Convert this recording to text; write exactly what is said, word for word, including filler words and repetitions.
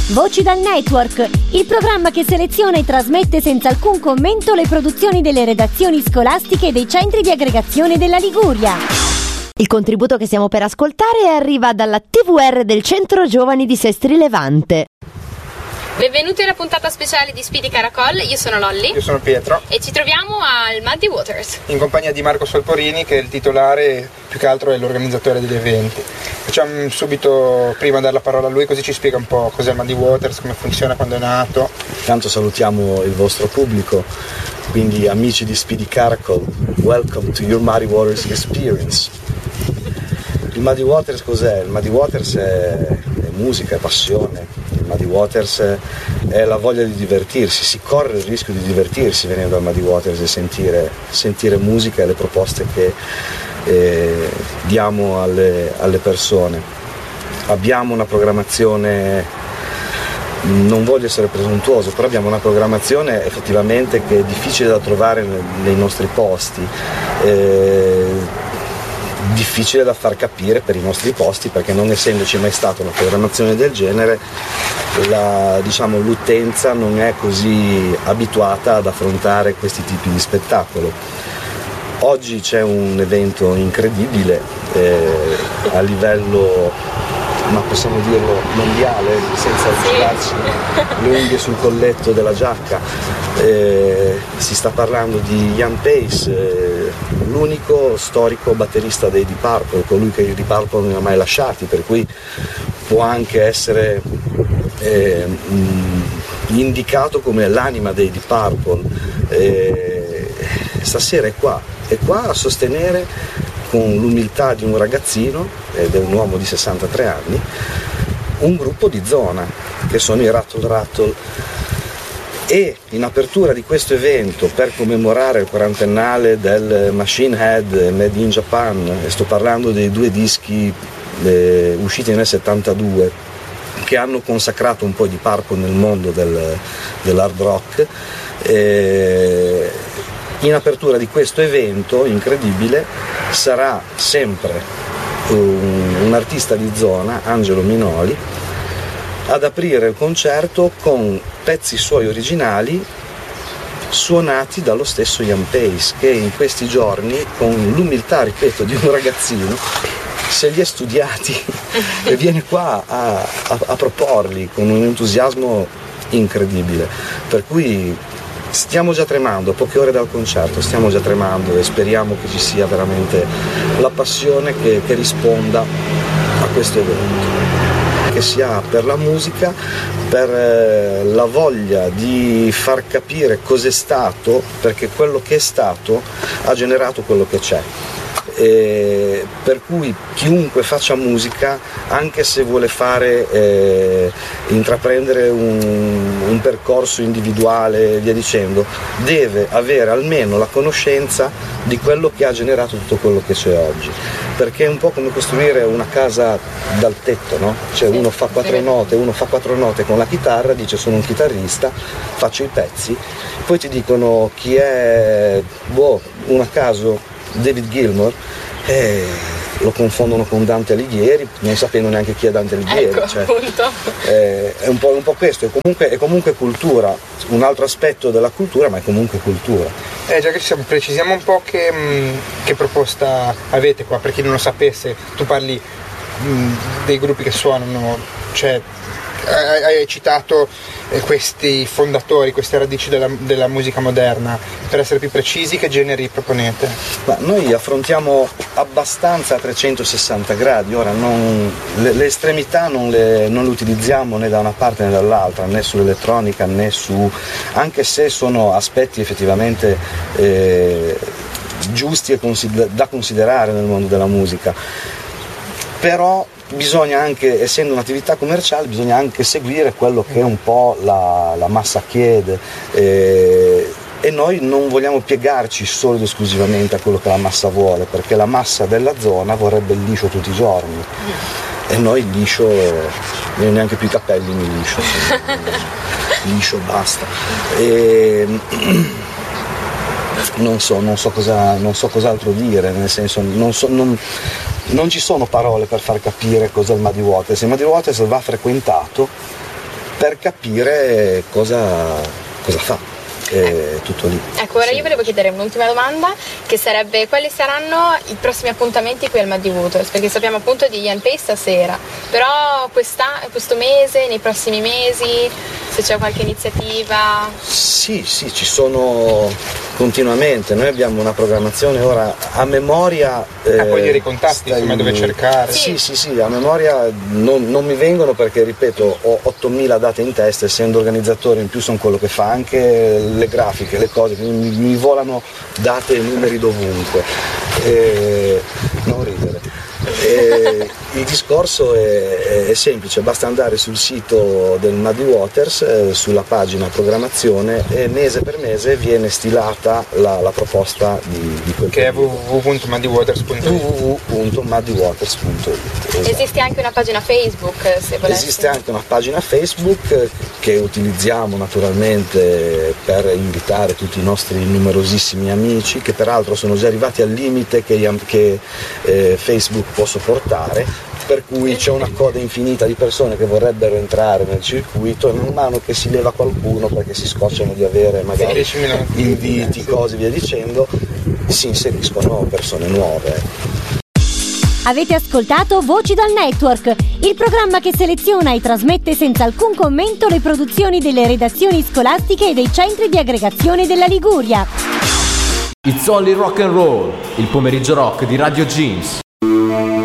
Voci dal Network, il programma che seleziona e trasmette senza alcun commento le produzioni delle redazioni scolastiche e dei centri di aggregazione della Liguria. Il contributo che stiamo per ascoltare arriva dalla T V R del Centro Giovani di Sestri Levante. Benvenuti alla puntata speciale di Speedy Caracol, io sono Lolli. Io sono Pietro. E ci troviamo al Muddy Waters. In compagnia di Marco Solporini, che è il titolare e più che altro è l'organizzatore degli eventi. Facciamo subito prima dare la parola a lui, così ci spiega un po' cos'è il Muddy Waters, come funziona, quando è nato. Intanto salutiamo il vostro pubblico, quindi amici di Speedy Caracol, welcome to your Muddy Waters experience. Il Muddy Waters cos'è? Il Muddy Waters è, è musica, è passione. Muddy Waters è la voglia di divertirsi, si corre il rischio di divertirsi venendo al Muddy Waters e sentire, sentire musica e le proposte che eh, diamo alle, alle persone. Abbiamo una programmazione, non voglio essere presuntuoso, però abbiamo una programmazione effettivamente che è difficile da trovare nei nostri posti. Eh, difficile da far capire per i nostri posti, perché non essendoci mai stata una programmazione del genere, la, diciamo, l'utenza non è così abituata ad affrontare questi tipi di spettacolo. Oggi c'è un evento incredibile eh, a livello, ma possiamo dirlo, mondiale, senza tirarci le unghie sul colletto della giacca. Eh, si sta parlando di Ian Pace, eh, l'unico storico batterista dei Deep Purple, colui che i Deep Purple non ha mai lasciati, per cui può anche essere eh, mh, indicato come l'anima dei Deep Purple. Eh, stasera è qua, è qua a sostenere con l'umiltà di un ragazzino, ed è un uomo di sessantatré anni, un gruppo di zona, che sono i Rattle Rattle. E in apertura di questo evento, per commemorare il quarantennale del Machine Head Made in Japan, e sto parlando dei due dischi eh, usciti nel settantadue, che hanno consacrato un po' di Purple nel mondo del, dell'hard rock, eh, in apertura di questo evento incredibile sarà sempre un, un artista di zona, Angelo Minoli, ad aprire il concerto con pezzi suoi originali suonati dallo stesso Ian Pace, che in questi giorni, con l'umiltà, ripeto, di un ragazzino, se li è studiati e viene qua a, a, a proporli con un entusiasmo incredibile. Per cui stiamo già tremando, a poche ore dal concerto, stiamo già tremando e speriamo che ci sia veramente la passione che, che risponda a questo evento, che sia per la musica, per eh, la voglia di far capire cos'è stato, perché quello che è stato ha generato quello che c'è. E per cui chiunque faccia musica, anche se vuole fare eh, intraprendere un, un percorso individuale e via dicendo, deve avere almeno la conoscenza di quello che ha generato tutto quello che c'è oggi, perché è un po' come costruire una casa dal tetto, no? Cioè uno fa quattro note, uno fa quattro note con la chitarra, dice sono un chitarrista, faccio i pezzi, poi ti dicono chi è, boh, un a caso, David Gilmour, eh, lo confondono con Dante Alighieri, non sapendo neanche chi è Dante Alighieri. Ecco, cioè, appunto. eh, è, un po', un po' questo, è comunque, è comunque cultura, un altro aspetto della cultura, ma è comunque cultura. Eh, già che ci siamo, precisiamo un po' che, mh, che proposta avete qua, per chi non lo sapesse. Tu parli mh, dei gruppi che suonano, cioè hai, hai citato eh, questi fondatori, queste radici della, della musica moderna. Per essere più precisi, che generi proponete? Ma noi affrontiamo abbastanza a trecentosessanta gradi, ora non, le, le estremità non le, non le utilizziamo né da una parte né dall'altra, né sull'elettronica né su, anche se sono aspetti effettivamente eh, giusti e consider- da considerare nel mondo della musica, però bisogna anche, essendo un'attività commerciale, bisogna anche seguire quello che un po' la, la massa chiede, eh, e noi non vogliamo piegarci solo ed esclusivamente a quello che la massa vuole, perché la massa della zona vorrebbe il liscio tutti i giorni e noi il liscio, io neanche più i capelli mi liscio, liscio basta. E, non so, non so cosa, non so cos'altro dire, nel senso non so, non, non ci sono parole per far capire cos'è il Muddy Waters. Il Muddy Waters va frequentato per capire cosa, cosa fa. È tutto lì. Ecco, ora sì. io volevo chiedere un'ultima domanda, che sarebbe: quali saranno i prossimi appuntamenti qui al Muddy Waters? Perché sappiamo appunto di Ian Pace stasera, però questa, questo mese, nei prossimi mesi, se c'è qualche iniziativa? Sì, sì, ci sono continuamente. Noi abbiamo una programmazione ora a memoria. Eh, ah, puoi dire i contatti, stai... insomma, dove cercare? Sì, sì, sì, a memoria non, non mi vengono perché, ripeto, ho ottomila date in testa, essendo organizzatore in più sono quello che fa anche le grafiche, le cose, mi, mi volano date e numeri dovunque. E... non ridere. E il discorso è, è semplice, basta andare sul sito del Muddy Waters, eh, sulla pagina programmazione, e mese per mese viene stilata la, la proposta di, di quel che è w w w punto muddy waters punto i t. w w w punto muddy waters punto i t. Esatto. Esiste anche una pagina Facebook, se volessi? Esiste anche una pagina Facebook che utilizziamo naturalmente per invitare tutti i nostri numerosissimi amici, che peraltro sono già arrivati al limite che, che eh, Facebook può sopportare, per cui c'è una coda infinita di persone che vorrebbero entrare nel circuito, e man mano che si leva qualcuno perché si scocciano di avere magari inviti, cose via dicendo, si inseriscono persone nuove. Avete ascoltato Voci dal Network, il programma che seleziona e trasmette senza alcun commento le produzioni delle redazioni scolastiche e dei centri di aggregazione della Liguria. It's Only Rock and Roll, il pomeriggio rock di Radio Jeans.